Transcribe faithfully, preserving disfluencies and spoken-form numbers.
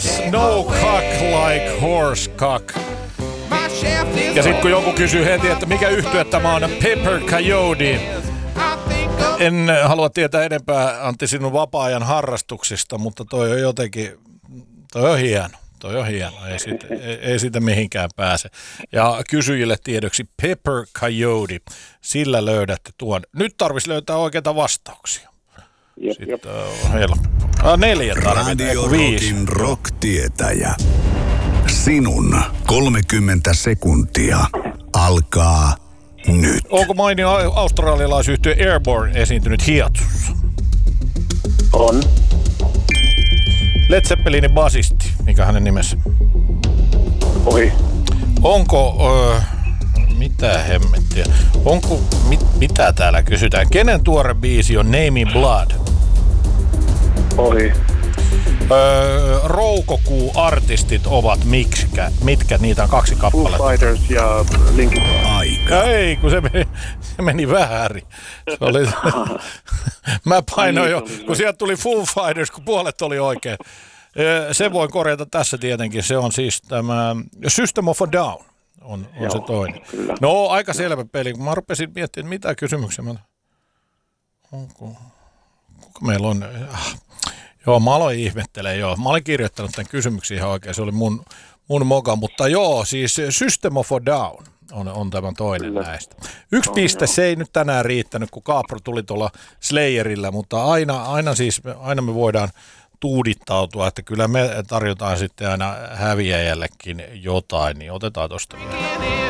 No cock like horse cock. Ja sit kun joku kysyy heti, että mikä yhtye tämä on, Pepper Coyote. En halua tietää enempää, Antti, sinun vapaa-ajan harrastuksista, mutta toi on jotenkin, toi on hieno. Toi on hieno, ei siitä, ei, ei siitä mihinkään pääse. Ja kysyjille tiedoksi Pepper Coyote, sillä löydätte tuon. Nyt tarvitsisi löytää oikeita vastauksia. Jep, Sitten jep. on helppo. Ah, neljä tarvitaan, Radio viisi. Rockin rock-tietäjä. Sinun kolmekymmentä sekuntia alkaa nyt. Onko mainio australialaisyhtiö Airborne esiintynyt hiatsussa? On. Led Zeppelinin basisti, mikä hänen nimessä? Ohi. Onko, öö, mitä hemmettiä, onko, mit, mitä täällä kysytään? Kenen tuore biisi on Name in Blood? Ohi. Öö, Roukokuu-artistit ovat mitkä? Mitkä? Niitä on kaksi Foo kappaletta. Fighters ja Linkin. Aika. Ei, kun se meni, se meni väärin. Se oli, mä painoin jo, kun sieltä tuli Foo Fighters, kun puolet oli oikein. Se voin korjata tässä tietenkin. Se on siis tämä System of a Down on, on Joo, se toinen. kyllä. No, aika selvä peli. Kun mä rupesin miettimään, mitä kysymyksiä mä... Onko... Kuka meillä on... Ah. Joo, mä aloin ihmettelemään, joo. Mä olin kirjoittanut tämän kysymyksen ihan oikein. Se oli mun, mun moka, mutta joo, siis System of a Down on, on tämä toinen Kyllä. näistä. Yksi On, piste, joo. se ei nyt tänään riittänyt, kun Kaapro tuli tuolla Slayerillä, mutta aina, aina siis, aina me voidaan tuudittautua, että kyllä me tarjotaan sitten aina häviäjällekin jotain, niin otetaan tosta.